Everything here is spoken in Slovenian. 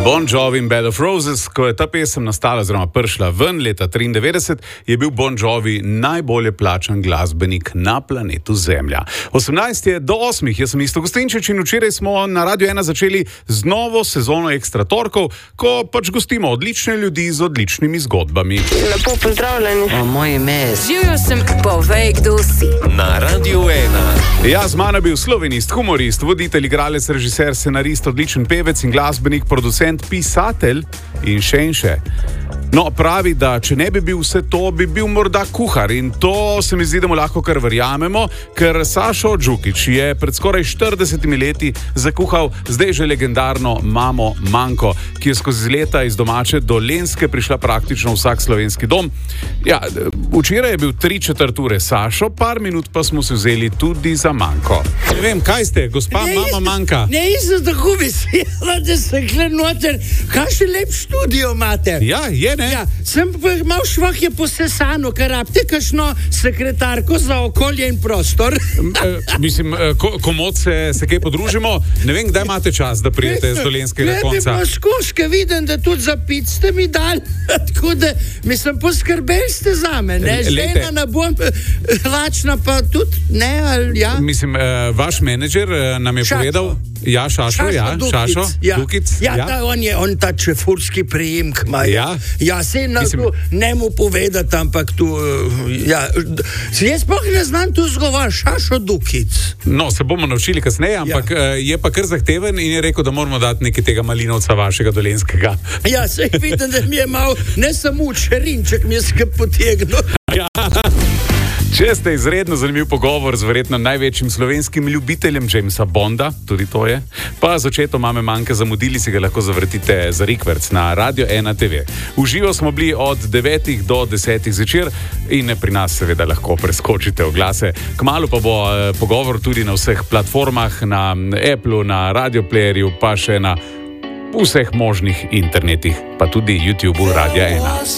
Bon Jovi in Bed of Roses, ko je ta pesem nastala oziroma prišla ven leta 1993, je bil Bon Jovi najbolje plačan glasbenik na planetu Zemlja. 18 je do 8, jaz sem Isto Gostinčič in včeraj smo na Radio 1 začeli z novo sezono Ekstra torkov, ko pač gostimo odlične ljudi z odličnimi zgodbami. Lepo pozdravljeni. Moje ime je Živjo sem, povej, kdo si. Na Radio 1. Ja, z mano je bil slovenist, humorist, voditelj, igralec, režiser, scenarist, odličen pevec in glasbenik, producent, pisatelj in še. No, pravi, da če ne bi bil vse to, bi bil morda kuhar in to se mi zdi, da mu lahko kar verjamemo, ker Sašo Džukić je pred skoraj 40 leti zakuhal zdaj že legendarno mamo Manko, ki je skozi leta iz domače Dolenjske prišla praktično v vsak slovenski dom. Ja, včeraj je bil 3/4 ure Sašo, par minut pa smo se vzeli tudi za Manko. Ne vem, kaj ste, gospa mama Manka? Ne, jaz tako vesela, da se kle noter. Kakšen lep študio imate. Ja, je, ne? Ja, sem pa malo švah je posesano, ker rabite kakšno sekretarko za okolje in prostor. Mislim, komod se kaj podružimo. Ne vem, kdaj imate čas, da pridete z dolenjskega konca. Ne bi poskuške, vidim, da tudi za pic ste mi dali. Tako da, mislim, poskrbeli ste za me, ne? Žena ne bom lačna, pa tudi, ne, ali ja? Mislim, vaš menedžer nam je povedal... Ja, Šašo, Dukic. Ja, on ta čefurski priimk ima. Ja, se ne mu povedati, ampak tu, ja, jaz pa ne znam tu zgovar, Šašo Dukic. No, se bomo naučili kasneje, ampak je pa kar zahteven in je rekel, da moramo dati nekaj tega malinovca vašega dolenjskega. Ja, se vidim, da mi je mal, ne samo čerinček mi je skrb potegnil. Ja. Če ste izredno zanimiv pogovor z verjetno največjim slovenskim ljubiteljem Jamesa Bonda, tudi to je, pa z očetom mame Manke zamudili, si ga lahko zavrtite za rikverc na Radio 1 TV. V živo smo bili od 9 do 10 zvečer in pri nas seveda lahko preskočite oglase. Kmalu pa bo pogovor tudi na vseh platformah, na Appleu, na Radio Playerju, pa še na vseh možnih internetih, pa tudi YouTubeu Radio 1.